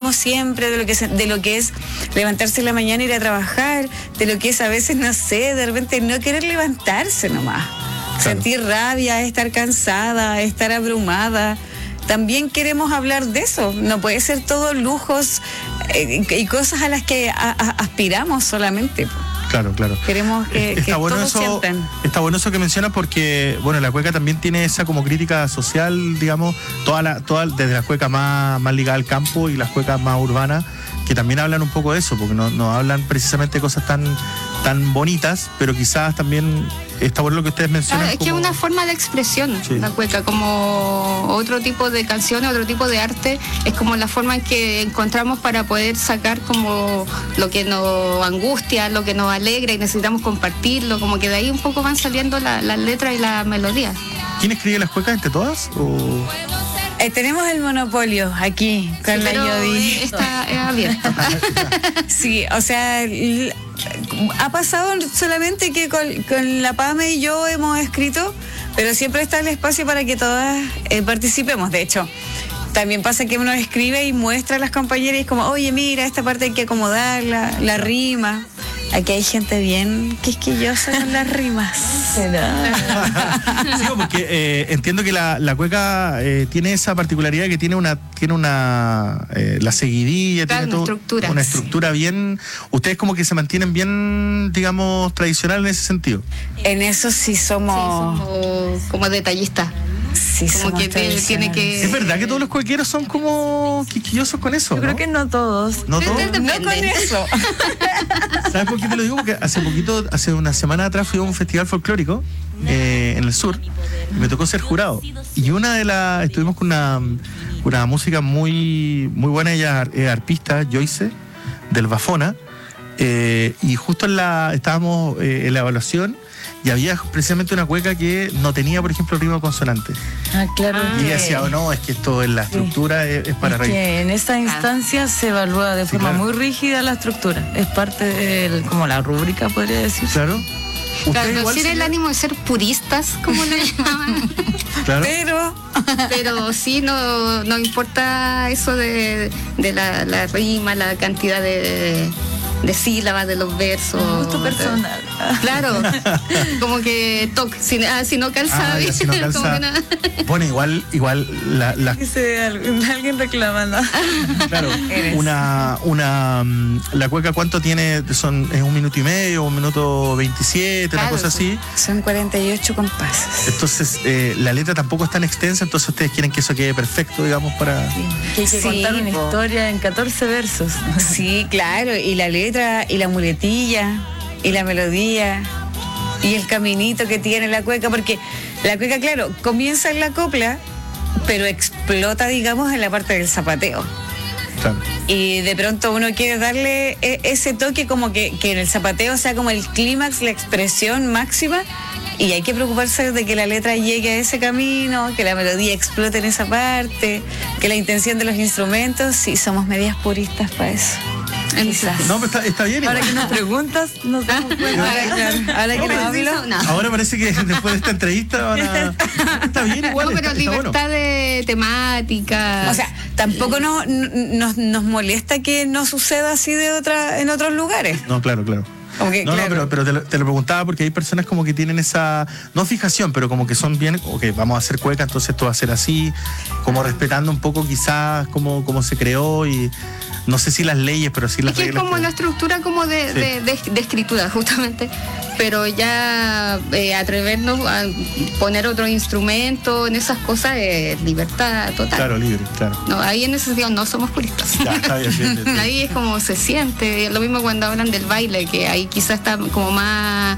hablamos siempre de lo que es levantarse en la mañana, ir a trabajar, de lo que es a veces, no sé, de repente no querer levantarse nomás. Claro. Sentir rabia, estar cansada, estar abrumada. También queremos hablar de eso. No puede ser todo lujos y cosas a las que aspiramos solamente. Claro. Queremos que bueno todos sientan. Está bueno eso que mencionas porque, bueno, la cueca también tiene esa como crítica social, digamos, desde las cuecas más ligadas al campo y las cuecas más urbanas, que también hablan un poco de eso, porque no hablan precisamente de cosas tan bonitas, pero quizás también está bueno lo que ustedes mencionan. Claro, es que es una forma de expresión, sí. La cueca, como otro tipo de canciones, otro tipo de arte, es como la forma en que encontramos para poder sacar como lo que nos angustia, lo que nos alegra y necesitamos compartirlo, como que de ahí un poco van saliendo las letras y la melodía. ¿Quién escribe las cuecas, entre todas? ¿O? Tenemos el monopolio aquí con sí, la Yodi. Está abierto. Sí, o sea, ha pasado solamente que con la Pame y yo hemos escrito, pero siempre está el espacio para que todas participemos. De hecho, también pasa que uno escribe y muestra a las compañeras y es como, oye, mira, esta parte hay que acomodarla, la rima. Aquí hay gente bien quisquillosa con las rimas. Sí, porque entiendo que la cueca tiene esa particularidad que tiene la seguidilla, claro, tiene una estructura bien. Ustedes como que se mantienen bien, digamos, tradicional en ese sentido. En eso sí somos como detallistas. Sí, como que tiene que... ¿Es verdad que todos los cuequeros son como quisquillosos con eso? Yo creo que no todos. ¿No todos? No con eso. ¿Sabes por qué te lo digo? Porque hace una semana atrás fui a un festival folclórico en el sur y me tocó ser jurado. Y estuvimos con una música muy buena, ella es arpista, Joyce, del Bafona, y justo estábamos en la evaluación. Y había precisamente una cueca que no tenía, por ejemplo, rima consonante. Ah, claro. Y ella decía, no, es que esto en la estructura es para reír. Que en esta instancia se evalúa de forma muy rígida la estructura. Es parte de como la rúbrica, podría decir. Claro. Claro, tiene el ánimo de ser puristas, como lo llaman. Claro. Pero sí, no importa eso de la rima, la cantidad de sílabas de los versos. Gusto personal. Claro, como que si no calza, si no calza. como que nada. Bueno, igual Dice alguien reclamando. Claro, la cueca, ¿cuánto tiene? ¿Es 1 minuto y medio, 1 minuto 27, claro, una cosa así? Son 48 compases. Entonces, la letra tampoco es tan extensa, entonces ustedes quieren que eso quede perfecto, digamos, para... Sí, que hay que contar una historia en 14 versos. Sí, claro, y la letra y la muletilla y la melodía y el caminito que tiene la cueca, porque la cueca, claro, comienza en la copla, pero explota, digamos, en la parte del zapateo. Claro. Y de pronto uno quiere darle ese toque como que en el zapateo sea como el clímax, la expresión máxima, y hay que preocuparse de que la letra llegue a ese camino, que la melodía explote en esa parte, que la intención de los instrumentos, sí, somos medias puristas para eso. Quizás. No, pero está bien. Ahora que nos preguntas, nos damos cuenta. Ahora que nos hablo. Ahora parece que después de esta entrevista está bien igual. No, pero libertad de temática. O sea, tampoco nos molesta que no suceda así en otros lugares. No, claro. Okay, no, claro. pero te lo preguntaba porque hay personas como que tienen esa, no fijación, pero como que son bien, vamos a hacer cueca, entonces esto va a ser así, como respetando un poco quizás cómo se creó y no sé si las leyes, pero sí las reglas. Es que es como la estructura como de escritura, justamente, pero ya atrevernos a poner otro instrumento en esas cosas es libertad total. Claro, libre, claro. No, ahí en ese sentido no somos puristas. Ya, está bien. Ahí es como se siente, lo mismo cuando hablan del baile, que ahí quizás está como más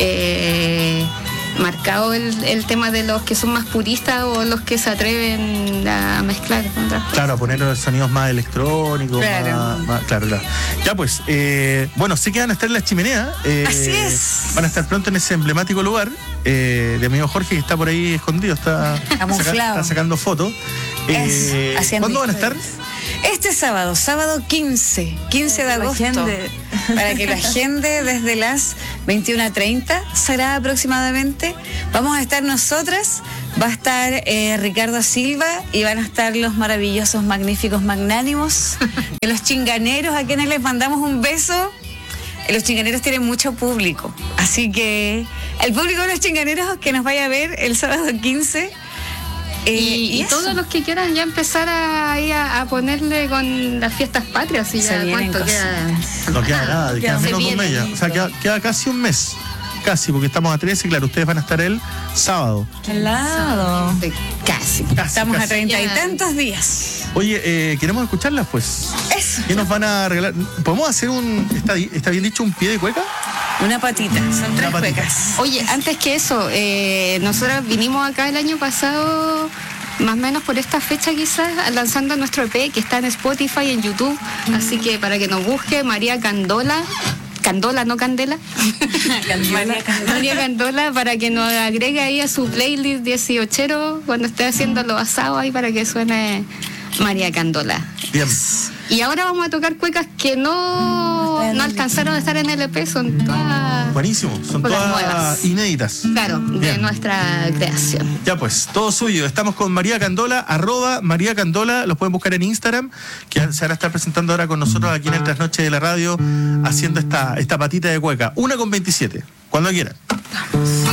marcado el tema de los que son más puristas o los que se atreven a mezclar con otras cosas. Claro, a poner los sonidos más electrónicos. Claro. Claro. Ya pues, bueno, sé que van a estar en la chimenea. Así es. Van a estar pronto en ese emblemático lugar de amigo Jorge, que está por ahí escondido, está sacando fotos. ¿Cuándo van a estar? Este sábado 15 de agosto, para que la agende desde las 21:30 será aproximadamente. Vamos a estar nosotras Va a estar Ricardo Silva y van a estar los maravillosos, magníficos, magnánimos de los Chinganeros, a quienes les mandamos un beso. Los Chinganeros tienen mucho público, así que el público de los Chinganeros que nos vaya a ver el sábado 15. Y todos los que quieran ya empezar a ponerle con las fiestas patrias. Y ya cuánto queda. No queda nada, queda menos de un mes ya. O sea, queda casi un mes. Casi, porque estamos a 13, claro, ustedes van a estar el sábado. Helado. Casi. Estamos a 30 y tantos días. Oye, queremos escucharlas, pues. Eso. ¿Qué nos van a regalar? ¿Podemos hacer está bien dicho, un pie de cueca? Una patita, son 3 cuecas. Oye, antes que eso, nosotros vinimos acá el año pasado, más o menos por esta fecha quizás, lanzando nuestro EP que está en Spotify y en YouTube. Así que para que nos busque, María Candola, no Candela. María Candola, para que nos agregue ahí a su playlist 18 cuando esté haciendo los asados ahí, para que suene María Candola. Bien. Y ahora vamos a tocar cuecas que no alcanzaron a estar en el EP, son todas... Buenísimo, son todas todas nuevas. inéditas. Claro, de Bien. nuestra creación. Ya pues, todo suyo. Estamos con María Candola, @María Candola, los pueden buscar en Instagram, que se van a estar presentando ahora con nosotros aquí en el Trasnoche de la Radio, haciendo esta patita de cueca. 1:27, cuando quieran.